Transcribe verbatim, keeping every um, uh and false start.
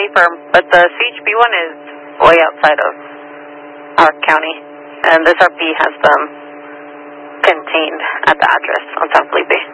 A firm, but the C H B one is way outside of our county, and this R P has them contained at the address on San Felipe.